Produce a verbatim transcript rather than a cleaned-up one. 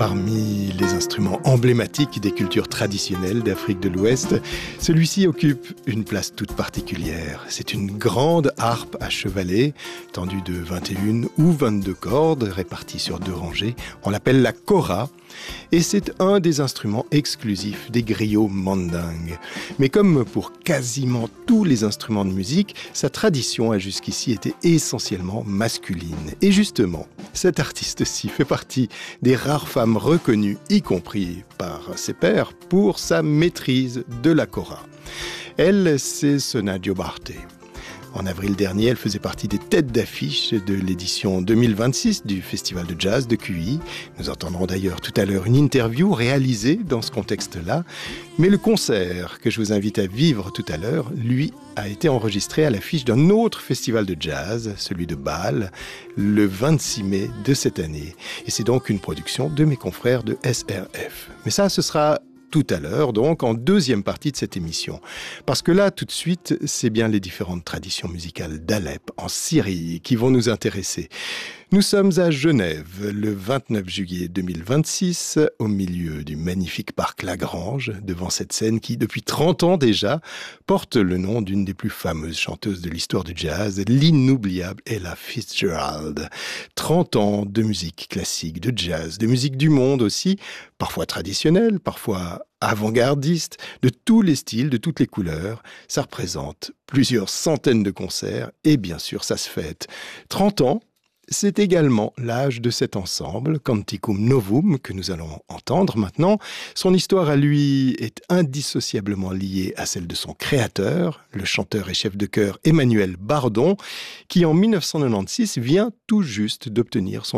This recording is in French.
Parmi les instruments emblématiques des cultures traditionnelles d'Afrique de l'Ouest, celui-ci occupe une place toute particulière. C'est une grande harpe à chevalet, tendue de vingt et une ou vingt-deux cordes, réparties sur deux rangées. On l'appelle la kora. Et c'est un des instruments exclusifs des griots mandingues. Mais comme pour quasiment tous les instruments de musique, sa tradition a jusqu'ici été essentiellement masculine. Et justement, cette artiste-ci fait partie des rares femmes reconnues, y compris par ses pairs, pour sa maîtrise de la kora. Elle, c'est Sona Diobarte. En avril dernier, elle faisait partie des têtes d'affiche de l'édition deux mille vingt-six du Festival de Jazz de Q I. Nous entendrons d'ailleurs tout à l'heure une interview réalisée dans ce contexte-là. Mais le concert que je vous invite à vivre tout à l'heure, lui, a été enregistré à l'affiche d'un autre festival de jazz, celui de Bâle, le vingt-six mai de cette année. Et c'est donc une production de mes confrères de S R F. Mais ça, ce sera tout à l'heure, donc, en deuxième partie de cette émission. Parce que là, tout de suite, c'est bien les différentes traditions musicales d'Alep, en Syrie, qui vont nous intéresser. Nous sommes à Genève, le vingt-neuf juillet deux mille vingt-six, au milieu du magnifique parc Lagrange, devant cette scène qui, depuis trente ans déjà, porte le nom d'une des plus fameuses chanteuses de l'histoire du jazz, l'inoubliable Ella Fitzgerald. trente ans de musique classique, de jazz, de musique du monde aussi, parfois traditionnelle, parfois avant-gardiste, de tous les styles, de toutes les couleurs. Ça représente plusieurs centaines de concerts et bien sûr, ça se fête. trente ans, c'est également l'âge de cet ensemble, Canticum Novum, que nous allons entendre maintenant. Son histoire à lui est indissociablement liée à celle de son créateur, le chanteur et chef de chœur Emmanuel Bardon, qui en mille neuf cent quatre-vingt-seize vient tout juste d'obtenir son